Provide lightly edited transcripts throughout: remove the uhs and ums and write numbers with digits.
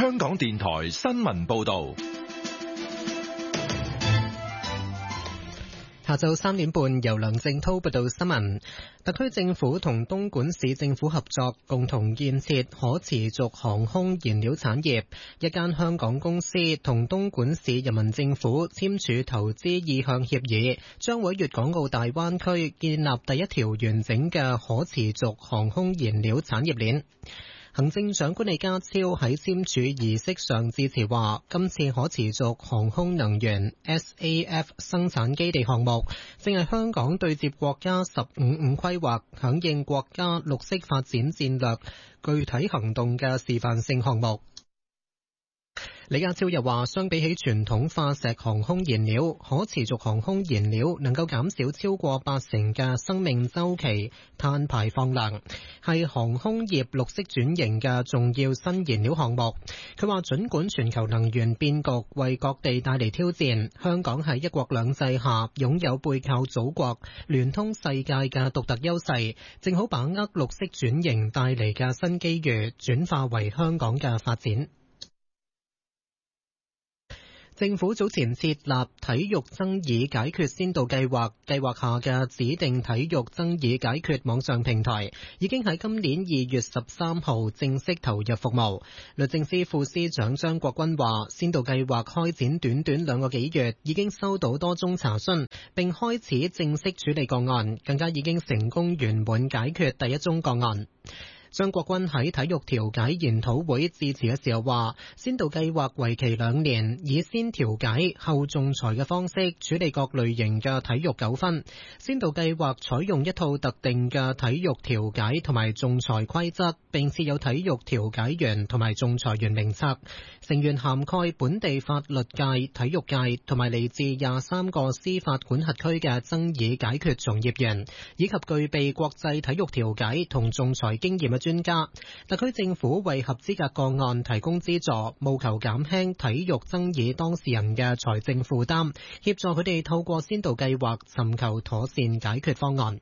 香港電台新聞報道。 下晝3點半，由梁正濤報道新聞。特區政府同東莞市政府合作，共同建設可持續航空燃料產業。一間香港公司同東莞市人民政府簽署投資意向協議，將會粵港澳大灣區建立第一條完整嘅可持續航空燃料產業鏈。行政長官李家超喺簽署儀式上致辭話，今次可持續航空能源 SAF 生產基地項目，正係香港對接國家15+5規劃，響應國家綠色發展戰略具體行動嘅示範性項目。李家超又話，相比起傳統化石航空燃料，可持續航空燃料能夠減少超過80%嘅生命週期碳排放量，係航空業綠色轉型嘅重要新燃料項目。佢話，儘管全球能源變局為各地帶嚟挑戰，香港喺一國兩制下擁有背靠祖國、聯通世界嘅獨特優勢，正好把握綠色轉型帶嚟嘅新機遇，轉化為香港嘅發展。政府早前設立體育爭議解決先導計劃，計劃下嘅指定體育爭議解決網上平台已經喺今年2月13號正式投入服務。律政司副司長張國軍話，先導計劃開展短短2個幾月，已經收到多宗查詢，並開始正式處理個案，更加已經成功圓滿解決第一宗個案。張國軍喺體育調解研討會致辭嘅時候話，先導計劃為期2年，以先調解後仲裁嘅方式處理各類型嘅體育糾紛。先導計劃採用一套特定嘅體育調解同埋仲裁規則，並設有體育調解員同埋仲裁員名冊，成員涵蓋本地法律界、體育界同埋嚟自23個司法管轄區嘅爭議解決從業員，以及具備國際體育調解同仲裁經驗嘅專家。特區政府為合資格個案提供資助，務求減輕體育爭議當事人嘅財政負擔，協助佢哋透過先導計劃尋求妥善解決方案。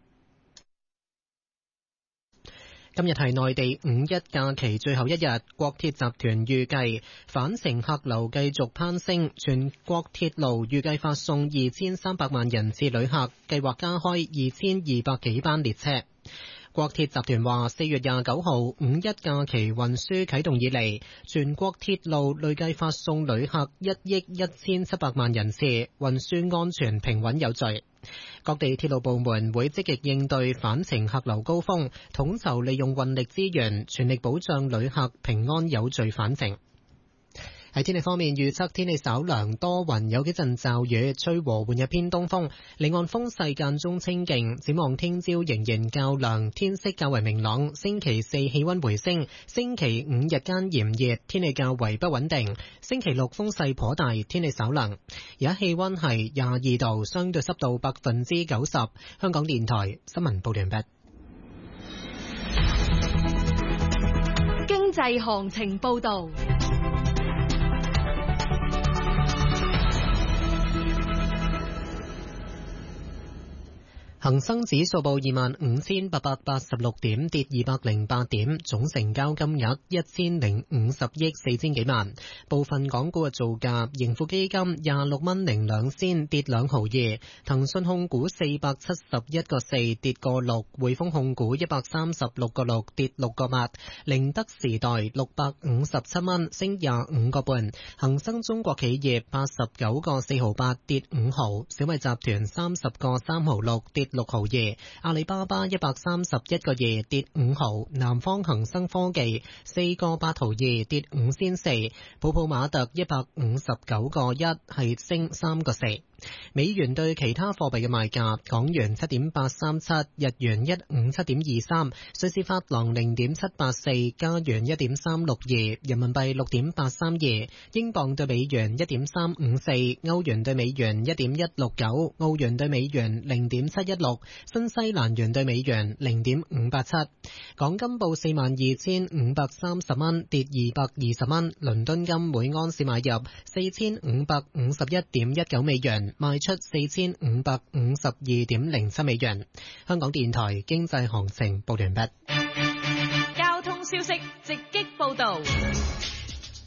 今日係內地5一假期最後一日，國鐵集團預計返程客流繼續攀升，全國鐵路預計發送2300萬人次旅客，計劃加開2200幾班列車。國鐵集團話，4月29號5一假期運輸啟動以嚟，全國鐵路累計發送旅客1億1700萬人次，運輸安全平穩有序。各地鐵路部門會積極應對返程客流高峰，統籌利用運力資源，全力保障旅客平安有序返程。喺天氣方面，預測天氣稍涼多雲，有幾陣驟雨，吹和緩嘅偏東風，離岸風勢間中清勁。展望聽朝仍然較涼，天色較為明朗。星期4氣溫回升，星期5日間炎熱，天氣較為不穩定。星期6風勢頗大，天氣稍涼。而家氣溫係22度，相對濕度90%。香港電台新聞報道完畢。 經濟行情報道。 恒生指數報25,886點，跌208點，總成交金額1050億4千幾萬。部分港股嘅造價，盈富基金26.02，跌2毫2；騰訊控股471個4，跌個6；匯豐控股136個6，跌6個8；寧德時代657蚊，升25個半；恒生中國企業89個4毫8，跌5毫；小米集團30個3毫6，跌6毫2，阿里巴巴131個2，跌5毫，南方恒生科技4個8毫2，跌5仙4，普普馬特159個1，係升3個4。美元對其他貨幣嘅賣價：港元7.837，日元157.23，瑞士法郎0.784，加元1.362，人民幣6.832，英鎊對美元1.354，歐元對美元1.169，澳元對美元0.716，新西蘭元對美元0.587。港金報42,530蚊，跌220蚊。倫敦金每安士買入4,551.19美元，賣出4,552.07美元。香港電台經濟行情報完畢。 交通消息直擊報道。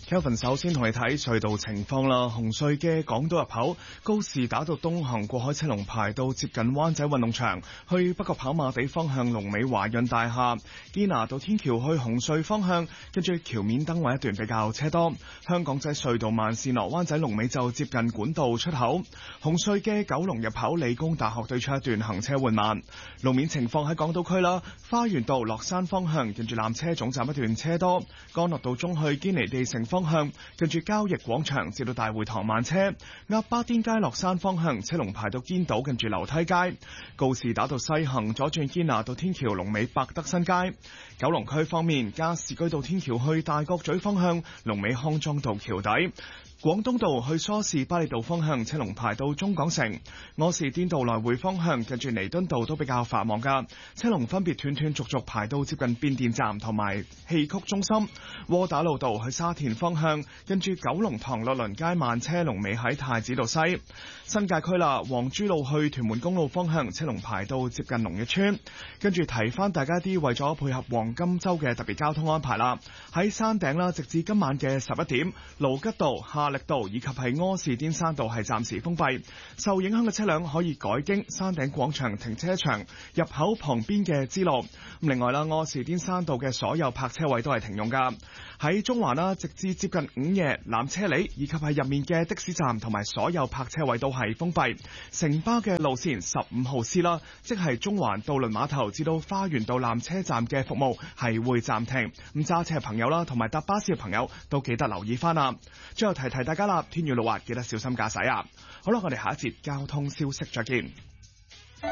Kelvin 首先同你睇隧道情況啦。紅隧嘅港島入口告士打道東行過海車龍排到接近灣仔運動場，去北角跑馬地方向龍尾華潤大廈。堅拿道天橋去紅隧方向，跟住橋面燈位一段比較車多。香港仔隧道慢線落灣仔龍尾就接近管道出口。紅隧嘅九龍入口理工大學對出一段行車緩慢。路面情況喺港島區啦，花園道落山方向跟住纜車總站一段車多。干諾道中去堅尼地城方向，跟住交易廣場至到大會堂慢車。鴨巴甸街落山方向車龍排到堅道，跟住樓梯街。告士打道西行左轉堅拿道天橋龍尾百德新街。九龍區方面，加士居道天橋去大角咀方向龍尾康莊道橋底。廣東道去梳士巴利道方向車龍排到中港城。柯士甸道來回方向近住彌敦道都比較繁忙噶，車龍分別斷斷續續排到接近變電站同埋戲曲中心。窩打老道去沙田方向近住九龍塘樂鄰街慢車龍尾喺太子道西。新界區啦，黃珠路去屯門公路方向車龍排到接近龍逸村。跟住提翻大家啲為咗配合黃金週嘅特別交通安排啦，喺山頂啦，直至今晚嘅11點，盧吉道、夏力道以及係柯士甸山道係暫時封閉，受影響嘅車輛可以改經山頂廣場停車場入口旁邊嘅支路。另外啦，柯士甸山道嘅所有泊車位都係停用噶。喺中環啦，直至接近午夜，纜車里以及係入面嘅的士站同埋所有泊車位都係封閉。城巴嘅路線15號 C 啦，即係中環渡輪碼頭至到花園道纜車站嘅服務係會暫停。咁揸車嘅朋友啦，同埋搭巴士嘅朋友都記得留意翻啦。最後提提大家啦，天雨路滑，記得小心駕駛啊！好啦，我哋下一節交通消息再見。